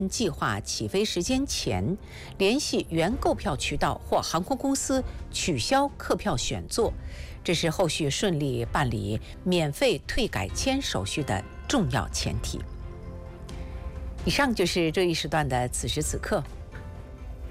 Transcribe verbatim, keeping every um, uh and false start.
计划起飞时间前，联系原购票渠道或航空公司取消客票选座，这是后续顺利办理免费退改签手续的重要前提。以上就是这一时段的此时此刻。